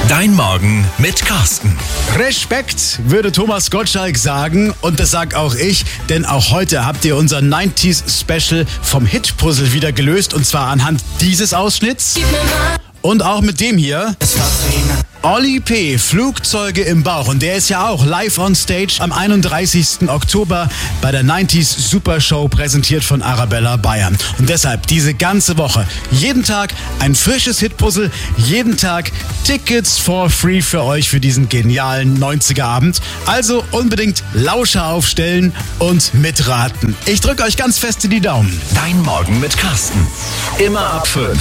Dein Morgen mit Carsten. Respekt, würde Thomas Gottschalk sagen. Und das sag auch ich, denn auch heute habt ihr unser 90s Special vom Hit-Puzzle wieder gelöst. Und zwar anhand dieses Ausschnitts. Und auch mit dem hier. Oli P., Flugzeuge im Bauch. Und der ist ja auch live on stage am 31. Oktober bei der 90s Super Show, präsentiert von Arabella Bayern. Und deshalb diese ganze Woche, jeden Tag ein frisches Hitpuzzle, jeden Tag Tickets for free für euch für diesen genialen 90er-Abend. Also unbedingt Lauscher aufstellen und mitraten. Ich drücke euch ganz fest in die Daumen. Dein Morgen mit Carsten. Immer ab 5.